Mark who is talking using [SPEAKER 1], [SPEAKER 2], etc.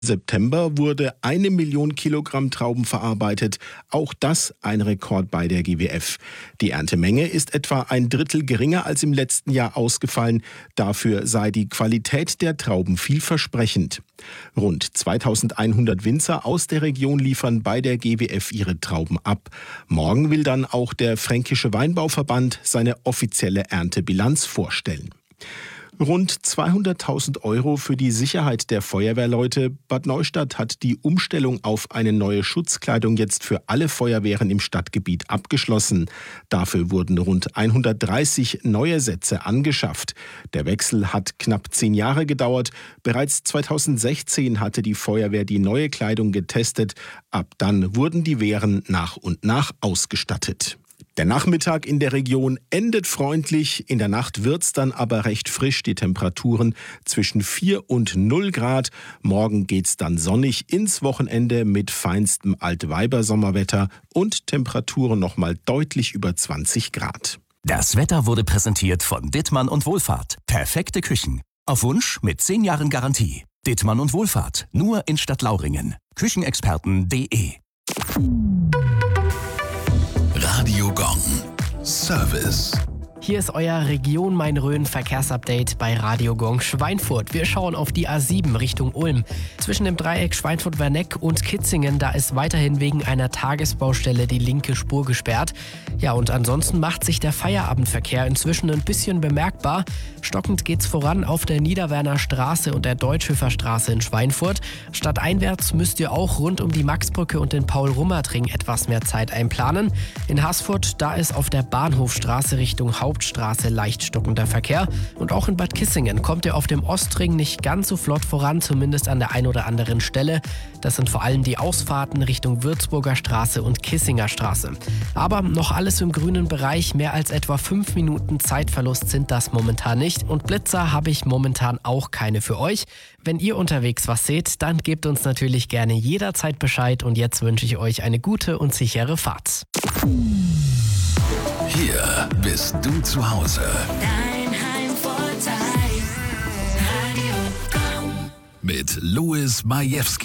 [SPEAKER 1] September wurde 1 Million Kilogramm Trauben verarbeitet. Auch das ein Rekord bei der GWF. Die Erntemenge ist etwa ein Drittel geringer als im letzten Jahr ausgefallen. Dafür sei die Qualität der Trauben vielversprechend. Rund 2100 Winzer aus der Region liefern bei der GWF ihre Trauben ab. Morgen will dann auch der Fränkische Weinbauverband seine offizielle Erntebilanz vorstellen. Rund 200.000 € für die Sicherheit der Feuerwehrleute. Bad Neustadt hat die Umstellung auf eine neue Schutzkleidung jetzt für alle Feuerwehren im Stadtgebiet abgeschlossen. Dafür wurden rund 130 neue Sätze angeschafft. Der Wechsel hat knapp 10 Jahre gedauert. Bereits 2016 hatte die Feuerwehr die neue Kleidung getestet. Ab dann wurden die Wehren nach und nach ausgestattet. Der Nachmittag in der Region endet freundlich, in der Nacht wird's dann aber recht frisch, die Temperaturen zwischen 4 und 0 Grad. Morgen geht's dann sonnig ins Wochenende mit feinstem Altweibersommerwetter und Temperaturen nochmal deutlich über 20 Grad.
[SPEAKER 2] Das Wetter wurde präsentiert von Dittmann und Wohlfahrt. Perfekte Küchen. Auf Wunsch mit 10 Jahren Garantie. Dittmann und Wohlfahrt, nur in Stadtlauringen. Küchenexperten.de.
[SPEAKER 3] Radio Gong. Service.
[SPEAKER 4] Hier ist euer Region Main-Rhön Verkehrsupdate bei Radio Gong Schweinfurt. Wir schauen auf die A7 Richtung Ulm. Zwischen dem Dreieck Schweinfurt-Werneck und Kitzingen, da ist weiterhin wegen einer Tagesbaustelle die linke Spur gesperrt. Ja, und ansonsten macht sich der Feierabendverkehr inzwischen ein bisschen bemerkbar. Stockend geht's voran auf der Niederwerner Straße und der Deutschhöfer Straße in Schweinfurt. Stadteinwärts müsst ihr auch rund um die Maxbrücke und den Paul-Rummert-Ring etwas mehr Zeit einplanen. In Haßfurt, da ist auf der Bahnhofstraße Richtung Hauptstraße leicht stockender Verkehr. Und auch in Bad Kissingen kommt ihr auf dem Ostring nicht ganz so flott voran, zumindest an der ein oder anderen Stelle. Das sind vor allem die Ausfahrten Richtung Würzburger Straße und Kissinger Straße. Aber noch alles im grünen Bereich, mehr als etwa 5 Minuten Zeitverlust sind das momentan nicht. Und Blitzer habe ich momentan auch keine für euch. Wenn ihr unterwegs was seht, dann gebt uns natürlich gerne jederzeit Bescheid. Und jetzt wünsche ich euch eine gute und sichere Fahrt.
[SPEAKER 3] Hier bist du zu Hause.
[SPEAKER 5] Dein Heimvorteil. Radio Gong.
[SPEAKER 3] Mit Louis Majewski.